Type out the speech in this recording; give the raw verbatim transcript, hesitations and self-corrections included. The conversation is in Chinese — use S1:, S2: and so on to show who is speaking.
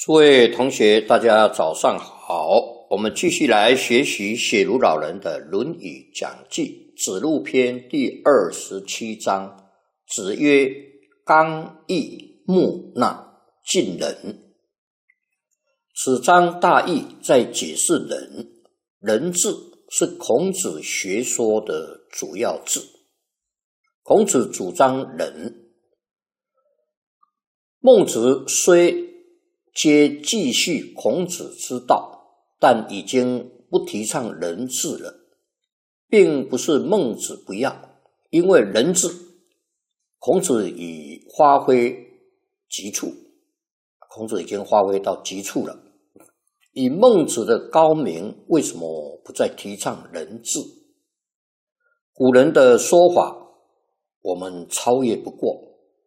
S1: 诸位同学，大家早上好。我们继续来学习写如老人的《论语讲记》子路篇第二十七章。子曰：刚毅木讷，近人。此章大意在解释仁。仁字是孔子学说的主要字。孔子主张仁。孟子虽皆继续孔子之道，但已经不提倡仁字了，并不是孟子不要，因为仁字孔子已发挥极处，孔子已经发挥到极处了。以孟子的高明，为什么不再提倡仁字？古人的说法我们超越不过，